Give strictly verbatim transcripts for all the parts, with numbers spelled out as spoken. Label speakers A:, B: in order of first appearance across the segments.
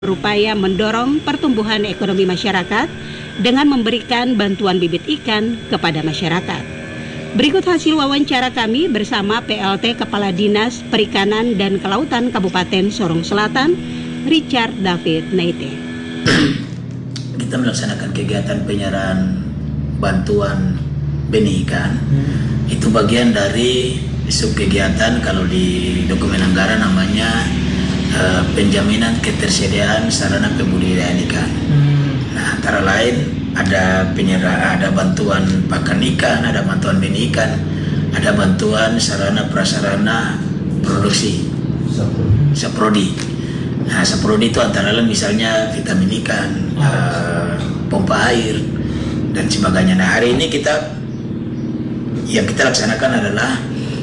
A: berupaya mendorong pertumbuhan ekonomi masyarakat dengan memberikan bantuan bibit ikan kepada masyarakat. Berikut hasil wawancara kami bersama P L T Kepala Dinas Perikanan dan Kelautan Kabupaten Sorong Selatan, Richard David Neite.
B: Kita melaksanakan kegiatan penyerahan bantuan benih ikan. Hmm. Itu bagian dari subkegiatan, kalau di dokumen anggaran namanya uh, penjaminan ketersediaan sarana pembudidayaan ikan. Hmm. Nah, antara lain ada penyerahan, ada bantuan pakan ikan, ada bantuan benih ikan, ada bantuan sarana prasarana produksi saprodi. Nah, saprodi itu antara lain misalnya vitamin ikan, uh, pompa air dan sebagainya. Nah, hari ini kita yang kita laksanakan adalah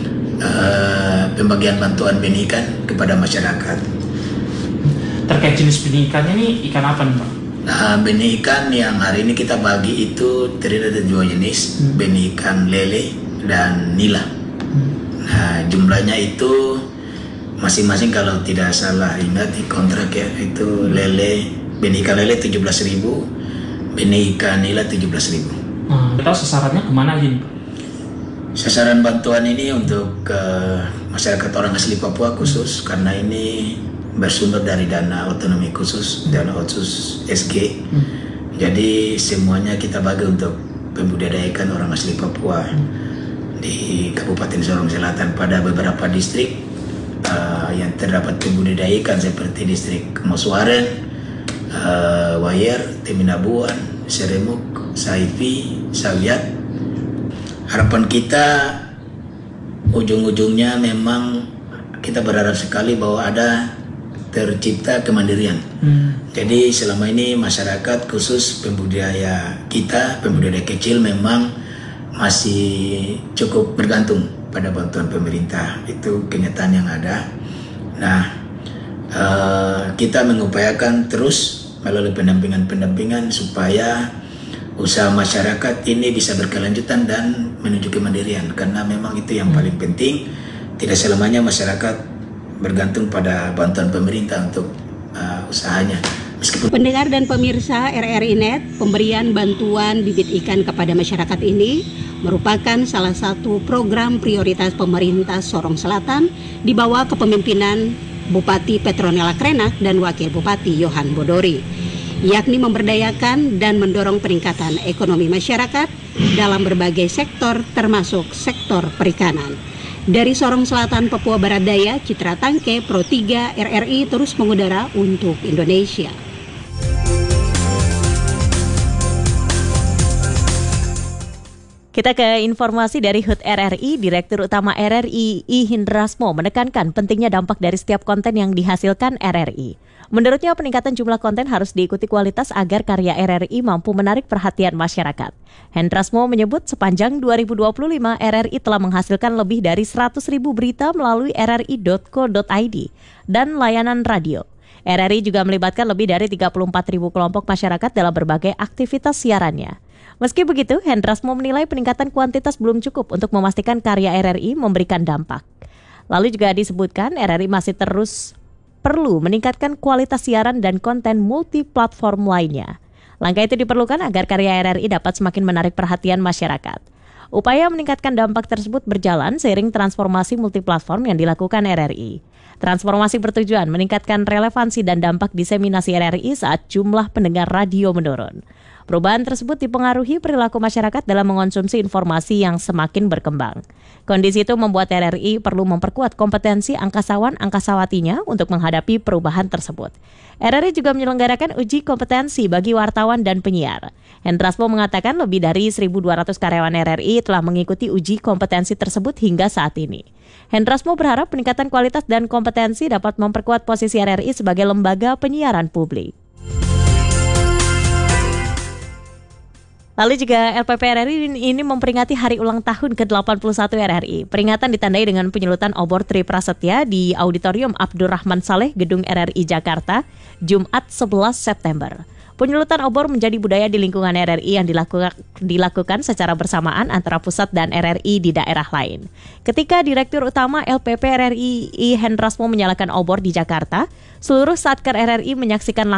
B: uh, pembagian bantuan benih ikan kepada masyarakat.
C: Terkait jenis benih ikannya ini ikan apa nih, Pak?
B: Nah, benih ikan yang hari ini kita bagi itu terdiri dari dua jenis, hmm. benih ikan lele dan nila. Hmm. Nah, jumlahnya itu masing-masing kalau tidak salah ingat di kontrak ya, itu lele, benih ikan lele tujuh belas ribu, benih ikan nila tujuh belas ribu.
C: Hmm. Kita sasarannya kemana aja nih, Pak?
B: Sasaran bantuan ini untuk uh, masyarakat orang asli Papua khusus, karena ini bersumber dari dana otonomi khusus, dana otsus S G. Hmm. Jadi semuanya kita bagi untuk pembudidaya ikan orang asli Papua hmm. di Kabupaten Sorong Selatan pada beberapa distrik uh, yang terdapat pembudidaya ikan seperti distrik Moswaren, uh, Wayer, Teminabuan, Seremuk, Saipi, Sawiat. Harapan kita ujung-ujungnya memang kita berharap sekali bahwa ada tercipta kemandirian. Hmm. Jadi selama ini masyarakat khusus pembudidaya kita, pembudidaya kecil memang masih cukup bergantung pada bantuan pemerintah. Itu kenyataan yang ada. Nah, uh, kita mengupayakan terus melalui pendampingan-pendampingan supaya usaha masyarakat ini bisa berkelanjutan dan menuju kemandirian, karena memang itu yang paling penting. Tidak selamanya masyarakat bergantung pada bantuan pemerintah untuk uh, usahanya.
A: Meskipun pendengar dan pemirsa R R I Net, pemberian bantuan bibit ikan kepada masyarakat ini merupakan salah satu program prioritas pemerintah Sorong Selatan di bawah kepemimpinan Bupati Petronella Krenak dan Wakil Bupati Yohan Bodori, yakni memberdayakan dan mendorong peningkatan ekonomi masyarakat dalam berbagai sektor termasuk sektor perikanan. Dari Sorong Selatan, Papua Barat Daya, Citra Tangke, Pro tiga R R I terus mengudara untuk Indonesia.
D: Kita ke informasi dari H U T R R I. Direktur Utama R R I, I Hindrasmo, menekankan pentingnya dampak dari setiap konten yang dihasilkan R R I. Menurutnya, peningkatan jumlah konten harus diikuti kualitas agar karya R R I mampu menarik perhatian masyarakat. Hendrasmo menyebut sepanjang dua ribu dua puluh lima R R I telah menghasilkan lebih dari seratus ribu berita melalui r r i dot co dot i d dan layanan radio. R R I juga melibatkan lebih dari tiga puluh empat ribu kelompok masyarakat dalam berbagai aktivitas siarannya. Meski begitu, Hendrasmo menilai peningkatan kuantitas belum cukup untuk memastikan karya R R I memberikan dampak. Lalu juga disebutkan R R I masih terus perlu meningkatkan kualitas siaran dan konten multi-platform lainnya. Langkah itu diperlukan agar karya R R I dapat semakin menarik perhatian masyarakat. Upaya meningkatkan dampak tersebut berjalan seiring transformasi multi-platform yang dilakukan R R I. Transformasi bertujuan meningkatkan relevansi dan dampak diseminasi R R I saat jumlah pendengar radio menurun. Perubahan tersebut dipengaruhi perilaku masyarakat dalam mengonsumsi informasi yang semakin berkembang. Kondisi itu membuat R R I perlu memperkuat kompetensi angkasawan-angkasawatinya untuk menghadapi perubahan tersebut. R R I juga menyelenggarakan uji kompetensi bagi wartawan dan penyiar. Hendrasmo mengatakan lebih dari seribu dua ratus karyawan R R I telah mengikuti uji kompetensi tersebut hingga saat ini. Hendrasmo berharap peningkatan kualitas dan kompetensi dapat memperkuat posisi R R I sebagai lembaga penyiaran publik. Lalu juga L P P R R I ini memperingati hari ulang tahun ke delapan puluh satu R R I. Peringatan ditandai dengan penyelutan obor Tri Prasetya di Auditorium Abdurrahman Saleh, Gedung R R I Jakarta, Jumat sebelas September. Penyulutan obor menjadi budaya di lingkungan R R I yang dilakukan, dilakukan secara bersamaan antara pusat dan R R I di daerah lain. Ketika Direktur Utama L P P R R I I Hendrasmo menyalakan obor di Jakarta, seluruh Satker R R I menyaksikan langsung